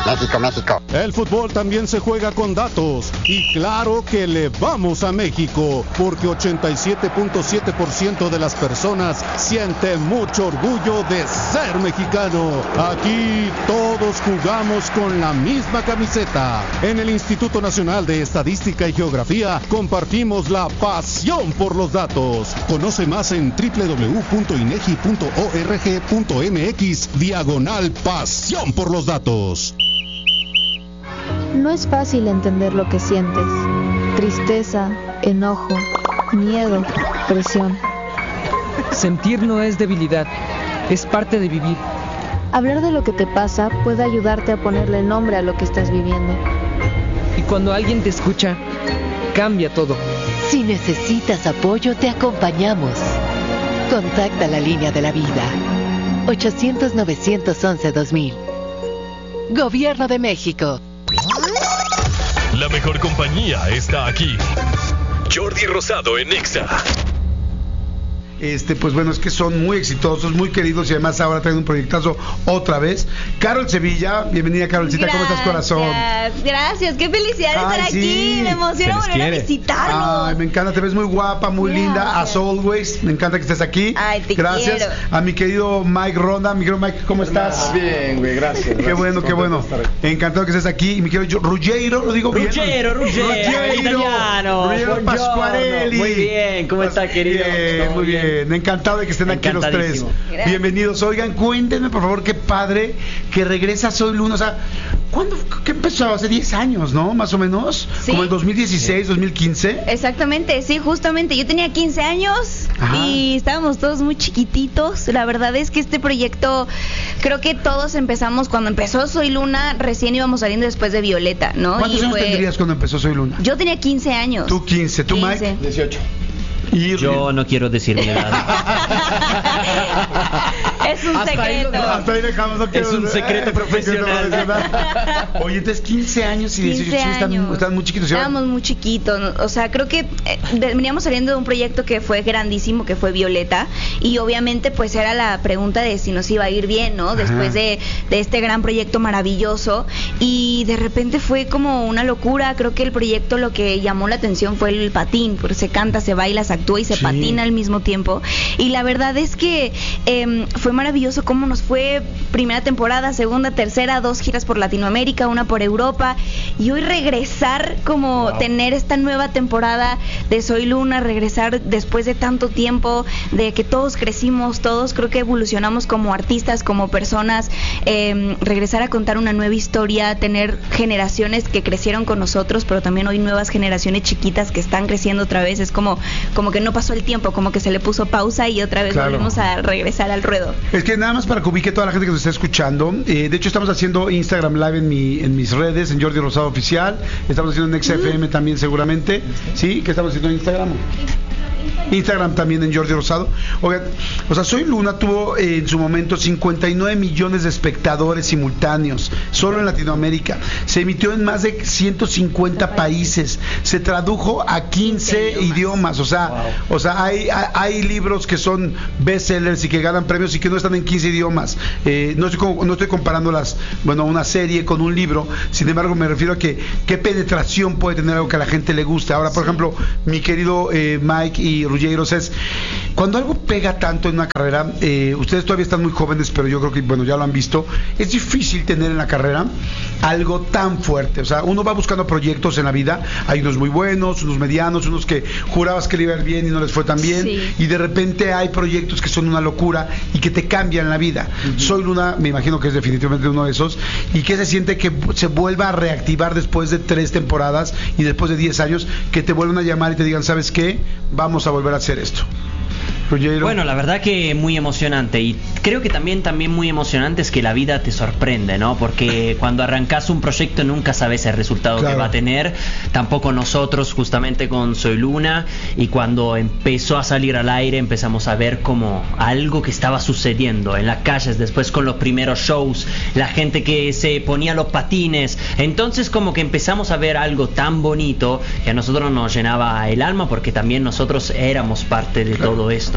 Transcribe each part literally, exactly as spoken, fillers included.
México, México. El fútbol también se juega con datos. Y claro que le vamos a México, porque ochenta y siete punto siete por ciento de las personas sienten mucho orgullo de ser mexicano. Aquí todos jugamos con la misma camiseta. En el Instituto Nacional de Estadística y Geografía compartimos la pasión por los datos. Conoce más en doble u doble u doble u punto inegi punto org punto mx diagonal pasión por los datos. No es fácil entender lo que sientes. Tristeza, enojo, miedo, presión. Sentir no es debilidad, es parte de vivir. Hablar de lo que te pasa puede ayudarte a ponerle nombre a lo que estás viviendo. Y cuando alguien te escucha, cambia todo. Si necesitas apoyo, te acompañamos. Contacta la línea de la vida. ochocientos, novecientos once, dos mil. Gobierno de México. La mejor compañía está aquí. Jordi Rosado en Exa. Este, pues bueno, es que son muy exitosos, muy queridos y además ahora traen un proyectazo otra vez. Carol Sevilla, bienvenida Carolcita, Gracias, ¿cómo estás, corazón? Gracias, qué felicidad de estar sí. aquí, me emociona volver quiere. a visitarlos. Ay, me encanta, te ves muy guapa, muy Gracias. linda, as always, me encanta que estés aquí. Ay, te gracias. Quiero. A mi querido Mike Ronda, mi querido Mike, ¿cómo estás? Bien, güey, gracias. Qué gracias, bueno, qué bueno. Encantado que estés aquí. Y mi querido Ruggiero, lo digo bien. Ruggiero, Ruggiero, italiano. Ruggiero Pasquarelli. Muy bien, ¿cómo está, querido? Bien, muy bien. bien. Encantado de que estén aquí los tres. Gracias. Bienvenidos. Oigan, cuéntenme por favor, qué padre que regresa Soy Luna. O sea, ¿cuándo qué empezó? Hace diez años, ¿no? Más o menos. Sí. Como el dos mil dieciséis, sí. dos mil quince. Exactamente, sí, justamente. Yo tenía quince años. Ajá. Y estábamos todos muy chiquititos. La verdad es que este proyecto, creo que todos empezamos, cuando empezó Soy Luna, recién íbamos saliendo después de Violeta, ¿no? ¿Cuántos y años fue... tendrías cuando empezó Soy Luna? Yo tenía quince años. Tú quince, ¿tú quince. Mike? dieciocho. Y... Yo no quiero decir mi edad. Es un hasta secreto. Ahí, hasta ahí dejamos, no quiero... Es un secreto profesional. profesional. Oye, entonces quince años y dieciocho están, están muy chiquitos. Estábamos muy chiquitos. O sea, creo que eh, veníamos saliendo de un proyecto que fue grandísimo, que fue Violeta. Y obviamente, pues era la pregunta de si nos iba a ir bien, ¿no? Después de, de este gran proyecto maravilloso. Y de repente fue como una locura. Creo que el proyecto lo que llamó la atención fue el patín. Porque se canta, se baila, se actúa y se sí. patina al mismo tiempo. Y la verdad es que eh, fue maravilloso cómo nos fue primera temporada, segunda, tercera, dos giras por Latinoamérica, una por Europa. Y hoy regresar, como wow. tener esta nueva temporada de Soy Luna, regresar después de tanto tiempo, de que todos crecimos, todos creo que evolucionamos como artistas, como personas, eh, regresar a contar una nueva historia, tener generaciones que crecieron con nosotros, pero también hoy nuevas generaciones chiquitas que están creciendo otra vez. Es como, como que no pasó el tiempo, como que se le puso pausa y otra vez claro. volvemos a regresar al ruedo. Es que nada más para que ubique toda la gente que nos está escuchando, eh, de hecho estamos haciendo Instagram Live en mi en mis redes, en Jordi Rosado Oficial, estamos haciendo en X F M mm. también seguramente, ¿sí? ¿Qué estamos haciendo en Instagram? Instagram también en Jordi Rosado. Oigan, o sea, Soy Luna tuvo eh, en su momento cincuenta y nueve millones de espectadores simultáneos, solo en Latinoamérica. Se emitió en más de ciento cincuenta países. Se tradujo a quince idiomas. idiomas. O sea, wow. o sea hay, hay, hay libros que son bestsellers y que ganan premios y que no están en quince idiomas. Eh, no, estoy, no estoy comparando las, bueno, una serie con un libro. Sin embargo, me refiero a que qué penetración puede tener algo que a la gente le guste. Ahora, por sí. ejemplo, mi querido eh, Mike y Ruggieiros, es cuando algo pega tanto en una carrera, eh, ustedes todavía están muy jóvenes, pero yo creo que, bueno, ya lo han visto, es difícil tener en la carrera algo tan fuerte. O sea, uno va buscando proyectos en la vida, hay unos muy buenos, unos medianos, unos que jurabas que le iba a ir bien y no les fue tan bien, sí. y de repente hay proyectos que son una locura y que te cambian la vida. Uh-huh. Soy Luna, me imagino que es definitivamente uno de esos, y que se siente que se vuelva a reactivar después de tres temporadas y después de diez años, que te vuelvan a llamar y te digan, ¿sabes qué? Vamos a volver a hacer esto. Ruggiero. Bueno, la verdad que muy emocionante, y creo que también también muy emocionante es que la vida te sorprende, ¿no? Porque cuando arrancas un proyecto nunca sabes el resultado claro. que va a tener, tampoco nosotros justamente con Soy Luna, y cuando empezó a salir al aire empezamos a ver como algo que estaba sucediendo en las calles, después con los primeros shows, la gente que se ponía los patines, entonces como que empezamos a ver algo tan bonito que a nosotros nos llenaba el alma, porque también nosotros éramos parte de claro. todo esto.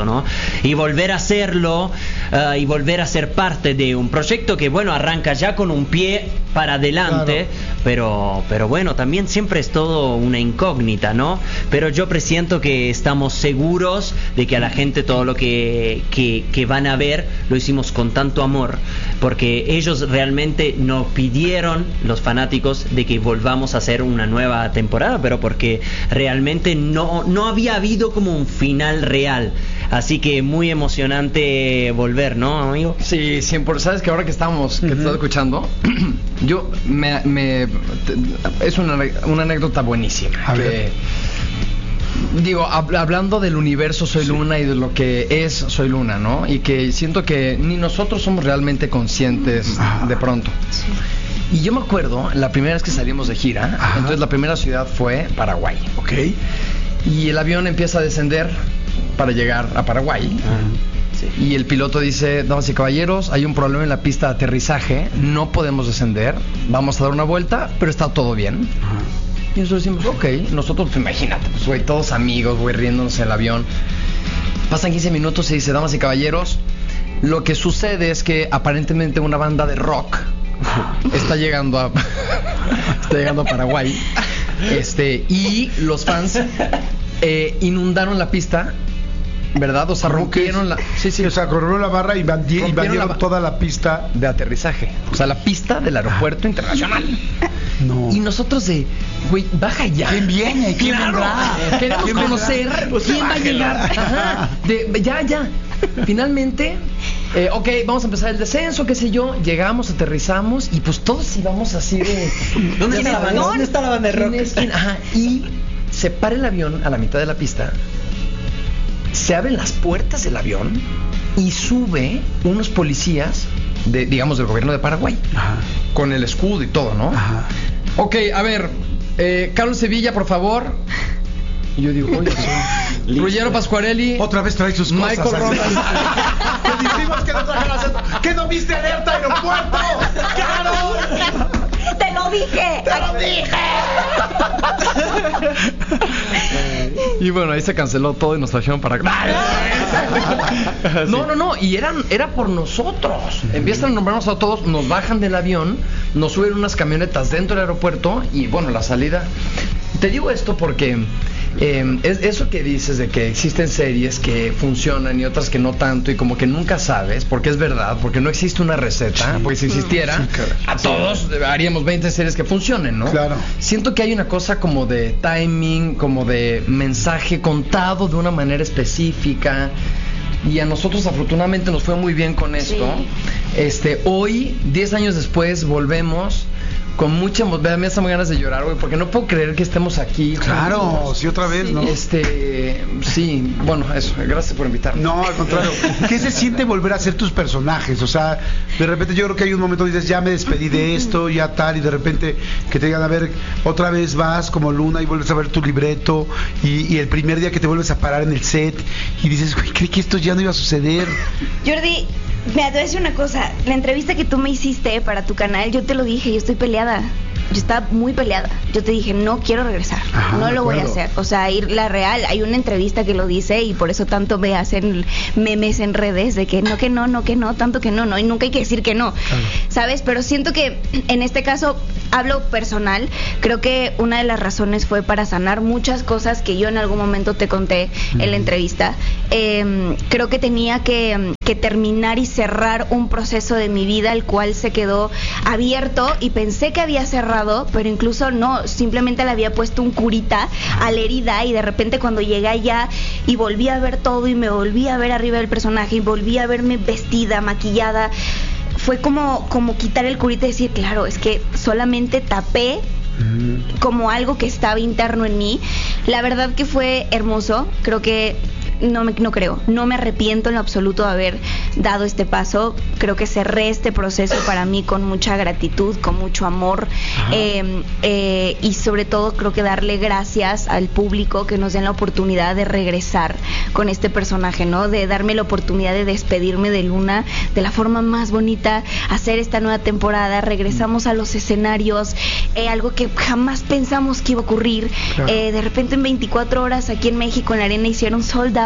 esto, ¿no? Y volver a hacerlo uh, y volver a ser parte de un proyecto que, bueno, arranca ya con un pie para adelante, claro. pero, pero bueno, también siempre es todo una incógnita, ¿no? Pero yo presiento que estamos seguros de que a la gente todo lo que, que, que van a ver lo hicimos con tanto amor, porque ellos realmente nos pidieron, los fanáticos, de que volvamos a hacer una nueva temporada, pero porque realmente no, no había habido como un final real. Así que muy emocionante volver, ¿no, amigo? Sí, cien por ciento. Sabes que ahora que estamos, que uh-huh. te estás escuchando, yo me, me es una, una anécdota buenísima. A que, ver. Digo, hab, hablando del universo Soy Luna sí. y de lo que es Soy Luna, ¿no? Y que siento que ni nosotros somos realmente conscientes ah. de pronto. Sí. Y yo me acuerdo, la primera vez que salimos de gira, Ajá. entonces la primera ciudad fue Paraguay. Ok. Y el avión empieza a descender para llegar a Paraguay. Uh-huh. Sí. Y el piloto dice: damas y caballeros, hay un problema en la pista de aterrizaje, no podemos descender, vamos a dar una vuelta, pero está todo bien. Uh-huh. Y nosotros decimos, ok, nosotros, pues, imagínate, pues, güey, todos amigos, güey, riéndonos en el avión. Pasan quince minutos y dice: damas y caballeros, lo que sucede es que aparentemente una banda de rock está llegando a está llegando a Paraguay, este, y los fans eh, inundaron la pista, ¿verdad? O sea, rompieron la... Sí, sí. O sea, corrió la barra y invadieron la... toda la pista de aterrizaje. O sea, la pista del aeropuerto internacional. No. Y nosotros de, güey, baja ya. ¿Quién viene? ¿Quién claro. vendrá? Queremos ¿Quién conocer vendrá? Pues quién va a llegar. Ajá. De, ya, ya. Finalmente, eh, ok, vamos a empezar el descenso, qué sé yo. Llegamos, aterrizamos y pues todos íbamos así de... ¿Dónde está la banda? ¿Dónde está la banda de rock? Ajá. Y se para el avión a la mitad de la pista. Se abren las puertas del avión y sube unos policías de, digamos, del gobierno de Paraguay. Ajá. Con el escudo y todo, ¿no? Ajá. Ok, a ver, eh, Carlos Sevilla, por favor. Y yo digo, oye, soy Ruggiero Pasquarelli. Otra vez trae sus cosas. Michael Rodas. Te dijimos que no trajeras esto. ¿Qué no viste alerta aeropuerto? ¡Claro! ¡Te lo dije! ¡Te lo dije! Y bueno, ahí se canceló todo y nos trajeron para acá. No, no, no. Y eran, era por nosotros. Empiezan a nombrarnos a todos, nos bajan del avión, nos suben unas camionetas dentro del aeropuerto y bueno, la salida. Te digo esto porque eh, es eso que dices de que existen series que funcionan y otras que no tanto, y como que nunca sabes, porque es verdad, porque no existe una receta, sí. porque si existiera, sí, claro. a todos haríamos veinte series que funcionen, ¿no? Claro. Siento que hay una cosa como de timing, como de mensaje contado de una manera específica. Y a nosotros afortunadamente nos fue muy bien con esto. Sí. Este, hoy, diez años después, volvemos con mucha emoción. Me hacen ganas de llorar, güey, porque no puedo creer que estemos aquí. Claro, juntos. Sí, otra vez, ¿no? Este, sí, bueno, eso, gracias por invitarme. No, al contrario. ¿Qué se siente volver a ser tus personajes? O sea, de repente yo creo que hay un momento donde dices, ya me despedí de esto, ya tal, y de repente que te digan, a ver, otra vez vas como Luna y vuelves a ver tu libreto, y, y el primer día que te vuelves a parar en el set y dices, güey, creí que esto ya no iba a suceder. Jordi, mira, te voy a decir una cosa. La entrevista que tú me hiciste para tu canal, yo te lo dije, yo estoy peleada. Yo estaba muy peleada. Yo te dije, no quiero regresar. Ajá, no lo voy a hacer. O sea, ir la real. Hay una entrevista que lo dice y por eso tanto me hacen memes en redes de que no, que no, no, que no, tanto que no, no. Y nunca hay que decir que no. Claro. ¿Sabes? Pero siento que en este caso, hablo personal, creo que una de las razones fue para sanar muchas cosas que yo en algún momento te conté uh-huh. en la entrevista. Eh, creo que tenía que, que terminar y cerrar un proceso de mi vida, el cual se quedó abierto y pensé que había cerrado, pero incluso no, simplemente le había puesto un curita a la herida, y de repente cuando llegué allá y volví a ver todo y me volví a ver arriba del personaje y volví a verme vestida, maquillada, fue como, como quitar el curita y decir, claro, es que solamente tapé como algo que estaba interno en mí. La verdad que fue hermoso. Creo que no me, no creo, no me arrepiento en lo absoluto de haber dado este paso. Creo que cerré este proceso para mí con mucha gratitud, con mucho amor, eh, eh, y sobre todo creo que darle gracias al público que nos den la oportunidad de regresar con este personaje, ¿no? De darme la oportunidad de despedirme de Luna de la forma más bonita, hacer esta nueva temporada. Regresamos a los escenarios, eh, algo que jamás pensamos que iba a ocurrir. Claro. Eh, de repente en veinticuatro horas aquí en México en la arena hicieron sold out.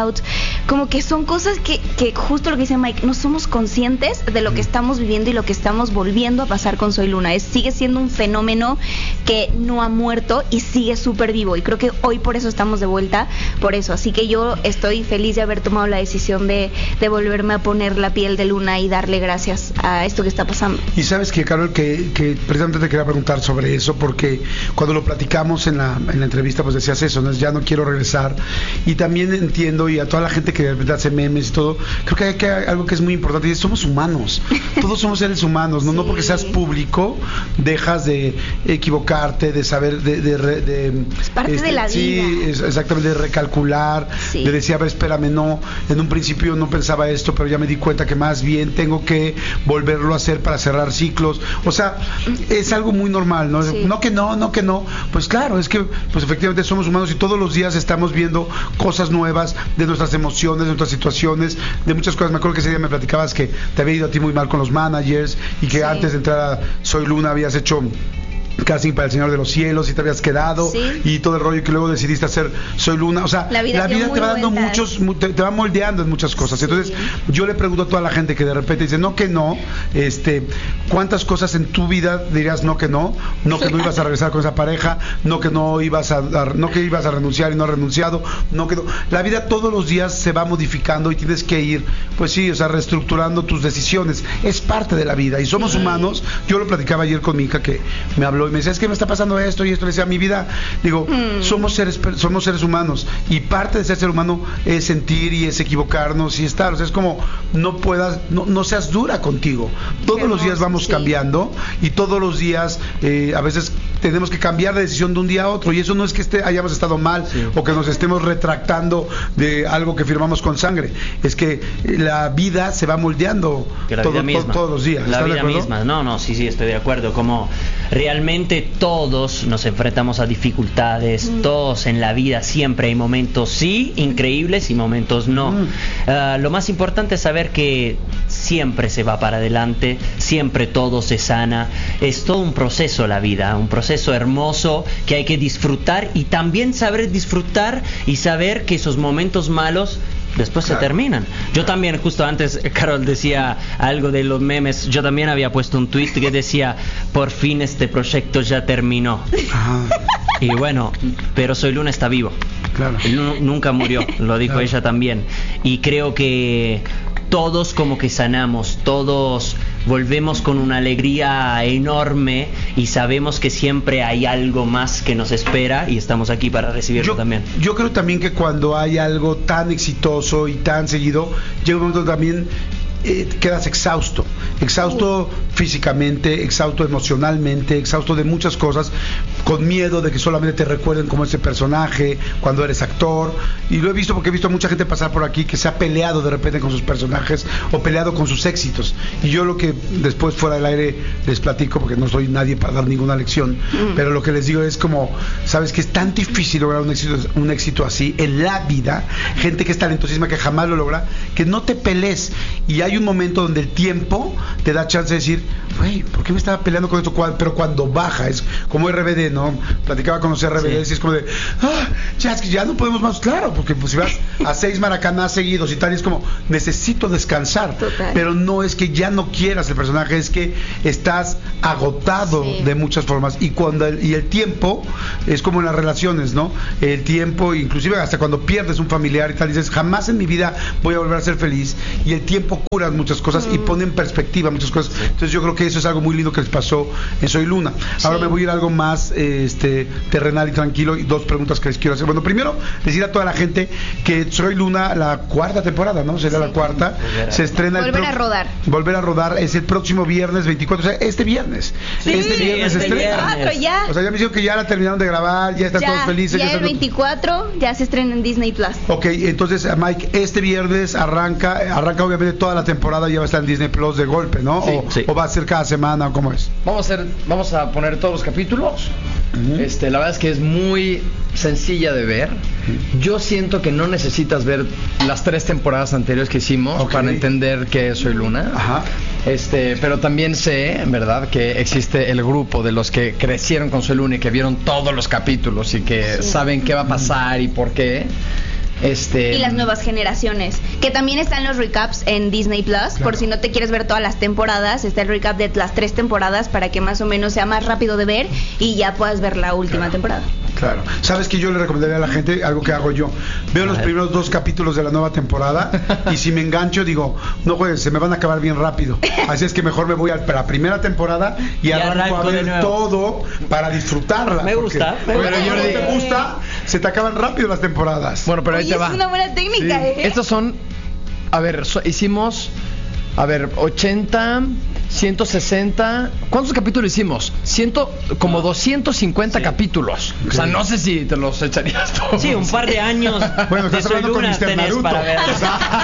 out, como que son cosas que, que justo lo que dice Mike, no somos conscientes de lo que estamos viviendo y lo que estamos volviendo a pasar con Soy Luna. Es, sigue siendo un fenómeno que no ha muerto y sigue súper vivo, y creo que hoy por eso estamos de vuelta, por eso, así que yo estoy feliz de haber tomado la decisión de, de volverme a poner la piel de Luna y darle gracias a esto que está pasando. Y sabes que, Carol, que, que precisamente te quería preguntar sobre eso, porque cuando lo platicamos en la, en la entrevista, pues decías eso, ¿no? Ya no quiero regresar, y también entiendo, y a toda la gente que de repente hace memes y todo, creo que hay, que hay algo que es muy importante, y es somos humanos, todos somos seres humanos, no, sí. no porque seas público dejas de equivocarte, de saber, de, de, de, de es parte este, de la sí, vida. Es, exactamente, de recalcular, sí. de decir, a ver, espérame, no, en un principio no pensaba esto, pero ya me di cuenta que más bien tengo que volverlo a hacer para cerrar ciclos, o sea, es algo muy normal, ¿no? Sí. No que no, no que no, pues claro, es que pues efectivamente somos humanos y todos los días estamos viendo cosas nuevas de nuestras emociones, de nuestras situaciones, de muchas cosas. Me acuerdo que ese día me platicabas que te había ido a ti muy mal con los managers y que sí. antes de entrar a Soy Luna habías hecho casting para El Señor de los Cielos y te habías quedado, sí. y todo el rollo, que luego decidiste hacer Soy Luna, o sea, la vida, la vida te va dando vueltas. muchos, te, te va moldeando en muchas cosas, sí. entonces yo le pregunto a toda la gente que de repente dice no que no, este, ¿cuántas cosas en tu vida dirías no que no? No que no ibas a regresar con esa pareja, no que no ibas a, a no que ibas a renunciar y no has renunciado, no que no, la vida todos los días se va modificando y tienes que ir, pues sí, o sea, reestructurando tus decisiones, es parte de la vida y somos sí. humanos. Yo lo platicaba ayer con mi hija que me habló y me decía, es que me está pasando esto y esto, le decía, mi vida, digo, mm. somos seres somos seres humanos y parte de ser ser humano es sentir y es equivocarnos y estar, o sea, es como no puedas, no, no seas dura contigo, todos Qué los días vamos sí. cambiando y todos los días eh, a veces tenemos que cambiar de decisión de un día a otro y eso no es que esté, hayamos estado mal sí. o que nos estemos retractando de algo que firmamos con sangre, es que la vida se va moldeando todo, todo, todos los días. La vida misma, no, no, sí, sí, estoy de acuerdo, como realmente todos nos enfrentamos a dificultades, mm. todos en la vida siempre hay momentos sí increíbles y momentos no. Mm. Uh, lo más importante es saber que siempre se va para adelante, siempre todo se sana, es todo un proceso la vida, un proceso hermoso que hay que disfrutar y también saber disfrutar y saber que esos momentos malos después claro. se terminan. Yo también, justo antes, Carol decía algo de los memes, yo también había puesto un tweet que decía, por fin este proyecto ya terminó. Ajá. Y bueno, pero Soy Luna está vivo. Claro. Él n- nunca murió, lo dijo claro. ella también. Y creo que todos como que sanamos, todos volvemos con una alegría enorme y sabemos que siempre hay algo más que nos espera y estamos aquí para recibirlo yo, también. Yo creo también que cuando hay algo tan exitoso y tan seguido, llega un momento también eh, quedas exhausto, exhausto uh. físicamente, exhausto emocionalmente, exhausto de muchas cosas, con miedo de que solamente te recuerden como ese personaje cuando eres actor, y lo he visto porque he visto a mucha gente pasar por aquí que se ha peleado de repente con sus personajes o peleado con sus éxitos, y yo lo que después fuera del aire les platico, porque no soy nadie para dar ninguna lección, mm. pero lo que les digo es como, sabes que es tan difícil lograr un éxito, un éxito así en la vida, gente que es talentosísima que jamás lo logra, que no te pelees, y hay un momento donde el tiempo te da chance de decir, güey, ¿por qué me estaba peleando con esto? Pero cuando baja, es como R B D, ¿no? Platicaba con los R B D sí. y es como de, ah, ya, es que ya no podemos más, claro, porque pues si vas a seis Maracaná seguidos y tal, y es como, necesito descansar. Total. Pero no es que ya no quieras el personaje, es que estás agotado sí. de muchas formas, y cuando el, y el tiempo es como en las relaciones, ¿no? El tiempo, inclusive hasta cuando pierdes un familiar y tal, dices, jamás en mi vida voy a volver a ser feliz, y el tiempo cura muchas cosas mm. y pone en perspectiva muchas cosas. Sí. Entonces yo creo que eso es algo muy lindo que les pasó en Soy Luna. Ahora sí. me voy a ir a algo más este terrenal y tranquilo, y dos preguntas que les quiero hacer. Bueno, primero decir a toda la gente que Soy Luna, la cuarta temporada, ¿no? Sería sí. la cuarta. Volver se estrena volver el pro- a rodar. Volver a rodar es el próximo viernes veinticuatro, o sea, este viernes. Sí, este viernes este estrena. viernes. Ya. O sea, ya me dijeron que ya la terminaron de grabar, ya están ya, todos felices. Ya, ya el veinticuatro ya se estrena en Disney Plus. Ok, entonces Mike, este viernes arranca, arranca obviamente toda la temporada, ya va a estar en Disney Plus de golpe, ¿no? Sí, o, sí. o va a ser cada semana, ¿o cómo es? Vamos a hacer, vamos a poner todos los capítulos. Uh-huh. Este, la verdad es que es muy sencilla de ver. Uh-huh. Yo siento que no necesitas ver las tres temporadas anteriores que hicimos okay. para entender que Soy Luna. Ajá. Este, pero también sé, en verdad, que existe el grupo de los que crecieron con Soy Luna y que vieron todos los capítulos y que sí. saben qué va a pasar y por qué. Este, y las nuevas generaciones, que también están los recaps en Disney Plus, claro. Por si no te quieres ver todas las temporadas, está el recap de las tres temporadas para que más o menos sea más rápido de ver y ya puedas ver la última claro. temporada. Claro. ¿Sabes que yo le recomendaría a la gente algo que hago yo? Veo los primeros dos capítulos de la nueva temporada y si me engancho digo, no juegues, se me van a acabar bien rápido. Así es que mejor me voy a la primera temporada y, y arranco, arranco a ver todo para disfrutarla. Me porque, gusta. Me porque gusta. si no te gusta, se te acaban rápido las temporadas. Bueno, pero ahí Oye, te va. Es una buena técnica, sí. ¿eh? Estos son, a ver, so, hicimos, a ver, ochenta, ciento sesenta. ¿Cuántos capítulos hicimos? Ciento, como doscientos cincuenta sí. capítulos. Okay. O sea, no sé si te los echarías todos. Sí, un par de años. Bueno, estás hablando con mister Naruto. Para ver. O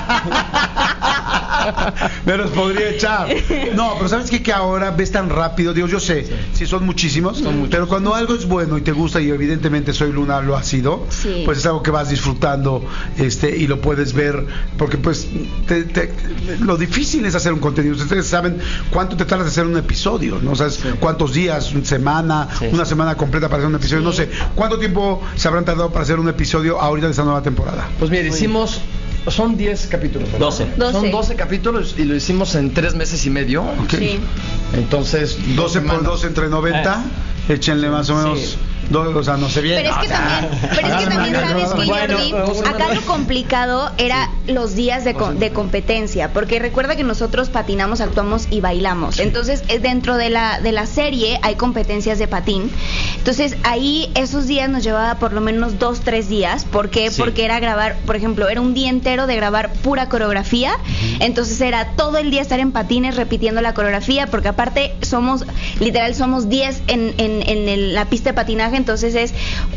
sea, me los podría echar. No, pero ¿sabes qué? Que ahora ves tan rápido. Digo, yo sé, sí, sí son muchísimos. Son pero cuando algo es bueno y te gusta, y evidentemente Soy Luna lo ha sido, sí. pues es algo que vas disfrutando este y lo puedes ver. Porque, pues, te, te, lo difícil es hacer un contenido. Ustedes saben cuánto te tardas de hacer un episodio, ¿no? O sea, sí. cuántos días, una semana, sí, una sí. semana completa para hacer un episodio. Sí. No sé, ¿cuánto tiempo se habrán tardado para hacer un episodio ahorita de esta nueva temporada? Pues mira, hicimos... Son diez capítulos, ¿verdad? doce. Son doce capítulos y lo hicimos en tres meses y medio. Okay. Sí. Entonces, doce por dos entre noventa. Eh. Échenle más o menos... Sí. Dos, o sea, no sé bien. Pero es que también, pero es que también sabes que bueno, Jordi, acá lo complicado era los días de, co- de competencia, porque recuerda que nosotros patinamos, actuamos y bailamos. Entonces, dentro de la de la serie hay competencias de patín. Entonces, ahí esos días nos llevaba por lo menos dos, tres días. ¿Por qué? Sí. Porque era grabar, por ejemplo, era un día entero de grabar pura coreografía. Uh-huh. Entonces, era todo el día estar en patines repitiendo la coreografía, porque aparte somos, literal, somos diez en, en, en el, la pista de patinaje. Entonces es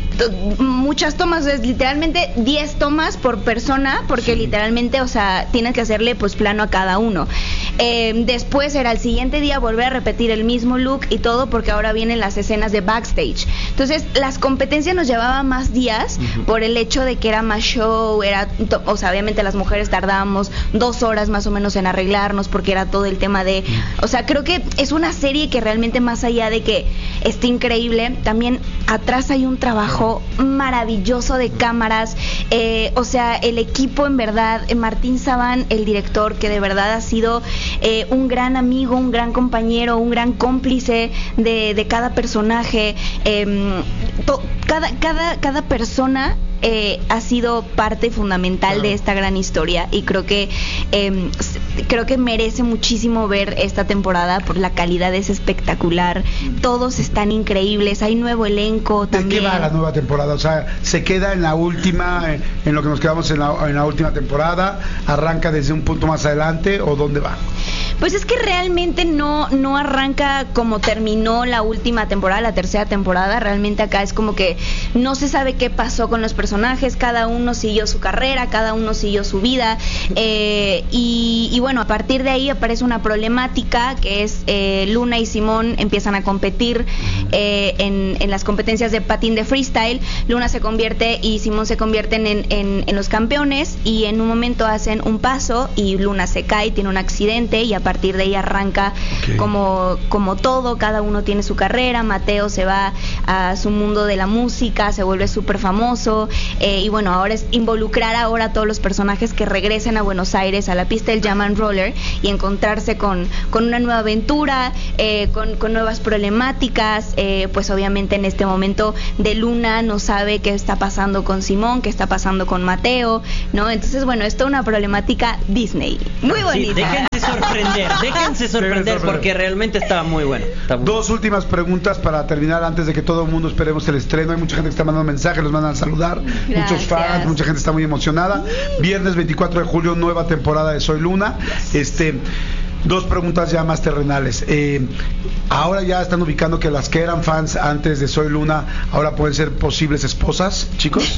t- muchas tomas, es literalmente diez tomas por persona, porque sí. literalmente, o sea, tienes que hacerle pues plano a cada uno. Eh, después era el siguiente día volver a repetir el mismo look y todo, porque ahora vienen las escenas de backstage. Entonces las competencias nos llevaban más días uh-huh. por el hecho de que era más show, era, to- o sea, obviamente las mujeres tardábamos dos horas más o menos en arreglarnos, porque era todo el tema de, o sea, creo que es una serie que realmente, más allá de que esté increíble, también atrás hay un trabajo maravilloso de cámaras, eh, o sea, el equipo en verdad, eh, Martín Sabán, el director, que de verdad ha sido eh, un gran amigo, un gran compañero, un gran cómplice de, de cada personaje, eh, to, cada, cada, cada persona Eh, ha sido parte fundamental claro. de esta gran historia, y creo que eh, creo que merece muchísimo ver esta temporada, por la calidad es espectacular, todos están increíbles, hay nuevo elenco también. ¿De qué va la nueva temporada? O sea, ¿se queda en la última, en, en lo que nos quedamos en la, en la última temporada? ¿Arranca desde un punto más adelante o dónde va? Pues es que realmente no, no arranca como terminó la última temporada, la tercera temporada. Realmente acá es como que no se sabe qué pasó con los personajes, cada uno siguió su carrera, cada uno siguió su vida, eh, y, y bueno, a partir de ahí aparece una problemática que es eh, Luna y Simón empiezan a competir eh, en, en las competencias de patín de freestyle. Luna se convierte y Simón se convierten en, en, en los campeones, y en un momento hacen un paso y Luna se cae, tiene un accidente, y a partir de ahí arranca okay. como, como todo, cada uno tiene su carrera. Mateo se va a su mundo de la música, se vuelve súper famoso, eh, y bueno, ahora es involucrar ahora a todos los personajes que regresen a Buenos Aires, a la pista del Jam and Roller, y encontrarse con, con una nueva aventura, eh, con, con nuevas problemáticas, eh, pues obviamente en este momento de Luna no sabe qué está pasando con Simón, qué está pasando con Mateo, ¿no? Entonces, bueno, es toda una problemática Disney, muy bonita. Sí, déjense sorprender, déjense sorprender, porque realmente está muy bueno. Está muy Dos últimas preguntas para terminar antes de que todo el mundo esperemos el estreno. Hay mucha gente que está mandando mensajes, los mandan a saludar, Gracias. muchos fans, mucha gente está muy emocionada. Viernes veinticuatro de julio, nueva temporada de Soy Luna. Este, dos preguntas ya más terrenales. Eh, ahora ya están ubicando que las que eran fans antes de Soy Luna ahora pueden ser posibles esposas, chicos.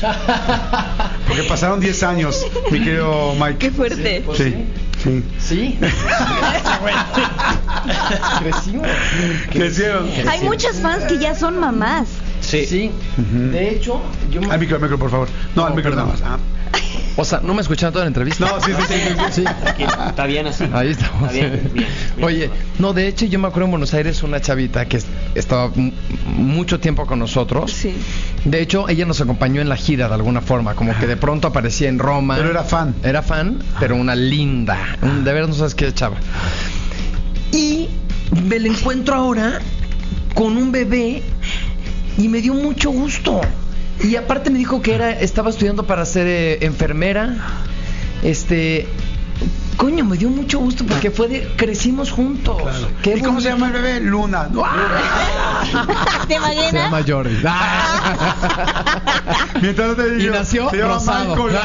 Porque pasaron diez años, mi querido Mike. Qué fuerte. Sí. Pues sí. Sí. Sí. Crecimos. Crecieron. Hay muchas fans que ya son mamás. Sí. Sí. Uh-huh. De hecho, yo me... Al micro, al micro, por favor. No, no al micro nada más. Ah. O sea, ¿no me escucharon toda la entrevista? No, sí, sí, sí. sí, sí. Está bien así. Ahí estamos. Está bien, bien, bien. Oye, no, de hecho yo me acuerdo en Buenos Aires una chavita que estaba m- mucho tiempo con nosotros. Sí. De hecho, ella nos acompañó en la gira de alguna forma, como que de pronto aparecía en Roma. Pero era fan. Era fan, pero una linda. Un, de veras no sabes qué chava. Y me la encuentro ahora con un bebé y me dio mucho gusto. Y aparte me dijo que era estaba estudiando para ser eh, enfermera. Este, coño, me dio mucho gusto porque fue de crecimos juntos. Claro. Qué ¿Y cómo bonito. se llama el bebé? Luna. ¿Te imaginas? Se llama Jordi. Mientras te digo, Y nació se llama rosado. Michael.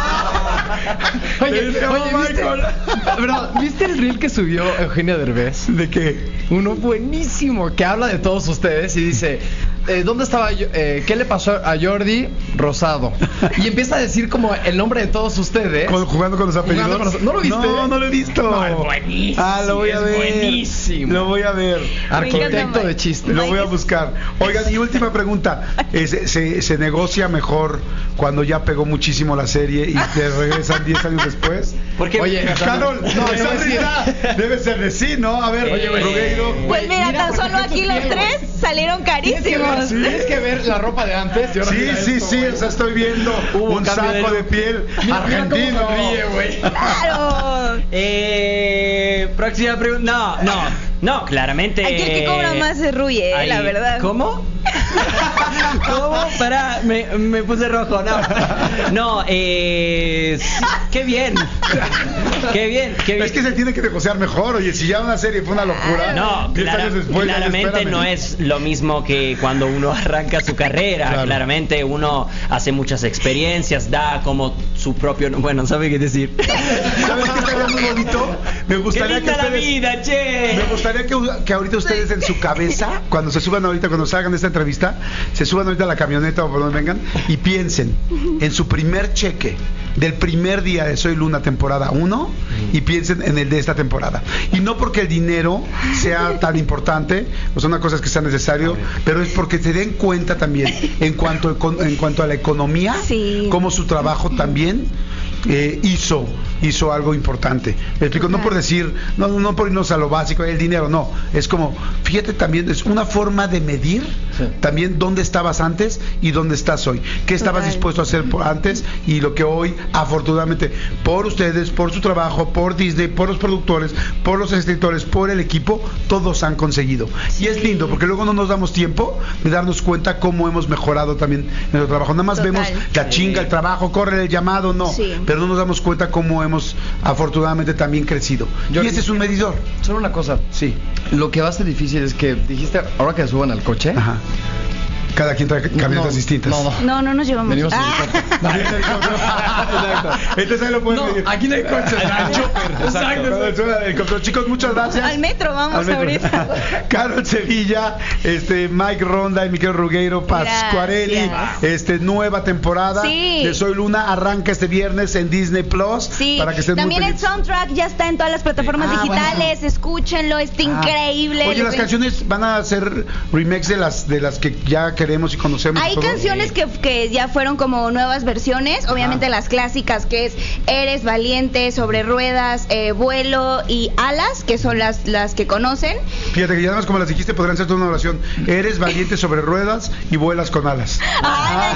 Oye, Se llama oye, ¿viste, Michael. bro, ¿viste el reel que subió Eugenio Derbez? ¿De qué? Uno buenísimo que habla de todos ustedes y dice, eh, ¿dónde estaba yo? Eh, ¿qué le pasó a Jordi Rosado? Y empieza a decir como el nombre de todos ustedes. Con- jugando con los apellidos. Jugando con los- ¿No lo viste? No, no lo he visto. No, es buenísimo. Ah, lo voy a es ver. buenísimo. Lo voy a ver. Arquitecto de chistes. Lo voy a buscar. Oigan, y última pregunta. Eh, ¿Se, se, se negocia mejor cuando ya pegó muchísimo la serie y te regresan diez años después? Porque, Oye, Carol, no, no, esa no, risa debe ser de sí, ¿no? A ver, Oye, güey. Rugeiro. Pues mira, Mira, tan porque solo fue tu aquí los piel, tres güey. salieron Tienes que, ver, carísimos. tienes que ver la ropa de antes. Y ahora Sí, mira sí, esto, sí, güey. o sea, estoy viendo Hubo un cambio de saco de look. piel Mira, mira cómo argentino. sonríe, güey. Claro. Eh, próxima pregunta. No, no, no, claramente. Aquí el que cobra más es Ruy, eh, ahí- la verdad. ¿Cómo? ¿Cómo? Pará, me, me puse rojo, no. No, eh. Qué bien. Qué bien, qué bien. Es que se tiene que negociar mejor. Oye, si ya una serie fue una locura. No, diez clara- años después, ya claramente espérame. no es lo mismo que cuando uno arranca su carrera. Claro. Claramente uno hace muchas experiencias, da como su propio... Bueno, ¿sabe qué decir? ¿Sabes qué estaría muy bonito? Me ¡Qué gustaría que linda la ustedes... vida, che! Me gustaría que, que ahorita ustedes en su cabeza, cuando se suban ahorita, cuando salgan de esta entrevista, se suban ahorita a la camioneta o por donde vengan y piensen en su primer cheque del primer día de Soy Luna temporada uno y piensen en el de esta temporada. Y no porque el dinero sea tan importante, o sea, una cosa es que sea necesario, pero es porque se den cuenta también en cuanto, en cuanto a la economía, Sí. cómo su trabajo también eh, hizo hizo algo importante. Me explico, no por decir, no, no por irnos a lo básico, el dinero, no. Es como, fíjate también, es una forma de medir Sí. también dónde estabas antes y dónde estás hoy. ¿Qué estabas Total. dispuesto a hacer por antes y lo que hoy, afortunadamente, por ustedes, por su trabajo, por Disney, por los productores, por los escritores, por el equipo, todos han conseguido. Y es lindo, porque luego no nos damos tiempo de darnos cuenta cómo hemos mejorado también en nuestro trabajo. Nada más Total. vemos la chinga, el trabajo, corre el llamado, no. Sí. Pero no nos damos cuenta cómo hemos afortunadamente también crecido. Yo- y ese es un medidor. Solo una cosa. Sí. Lo que va a ser difícil es que dijiste, ahora que suban al coche. Ajá. Cada quien trae camionetas no, distintas. No, no. No, no nos llevamos. Venimos en Ah. helicóptero. Exacto. Entonces ahí lo pueden No, medir. aquí no hay coches. Al chopper. Exacto. Cuando suena el helicóptero. Chicos, muchas gracias. Al metro vamos Al metro. ahorita. Carol Sevilla, este Mike Ronda y Miquel Rugeiro Pascuarelli, Gracias. este nueva temporada Sí. de Soy Luna arranca este viernes en Disney Plus. Sí, para que estén muy también el pendientes. soundtrack ya está en todas las plataformas Ah, digitales, escúchenlo, está Ah. increíble. Oye, Les las ven- canciones van a ser remix de las de las que ya queremos y conocemos. y Hay todo. canciones que, que ya fueron como nuevas versiones, obviamente Ajá. las clásicas que es Eres Valiente, Sobre Ruedas, eh, Vuelo y Alas, que son las, las que conocen. Fíjate que ya nada más como las dijiste podrían ser toda una oración. Eres valiente sobre ruedas y vuelas con alas. ¡Ay, me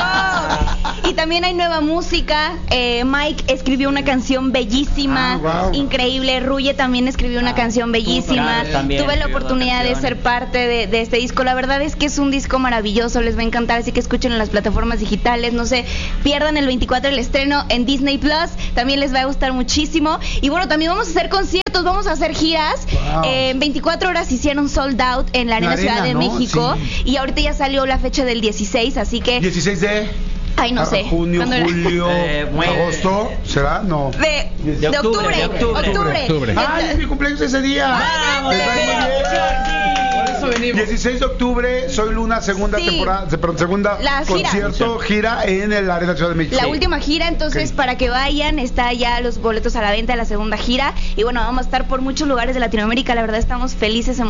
encantó! Y también hay nueva música. eh, Mike escribió una canción bellísima, Ah, wow. increíble. Ruye también escribió una canción bellísima. Claro, también Tuve la escribió oportunidad dos de canciones. ser parte de, de este disco. La verdad es que es un disco maravilloso, les va a encantar, así que escuchen en las plataformas digitales. No sé, pierdan el veinticuatro el estreno en Disney Plus. También les va a gustar muchísimo. Y bueno, también vamos a hacer conciertos, vamos a hacer giras. Wow. Eh, en veinticuatro horas hicieron sold out en la Arena, La Arena, Ciudad de ¿no? México. Sí. Y ahorita ya salió la fecha del dieciséis, así que... dieciséis de Ay, no ah, sé. junio, ¿Cuándo era? julio, Eh, muy- agosto, ¿será? No. De, De de octubre, octubre, de octubre. octubre. Octubre. Ay, es mi cumpleaños ese día. ¡Vamos, Les va a ir muy bien. Por eso venimos. dieciséis de octubre, Soy Luna, segunda Sí. temporada, se- perdón, segunda La gira. concierto, gira en el área de la Ciudad de México. La última gira, entonces Ok. para que vayan, está ya los boletos a la venta de la segunda gira. Y bueno, vamos a estar por muchos lugares de Latinoamérica. La verdad estamos felices,